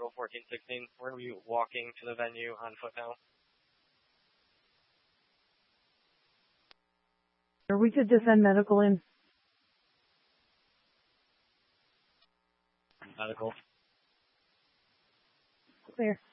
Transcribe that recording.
Hospital 1416. Were you walking to the venue on foot now? We could just send medical in. Medical. Clear.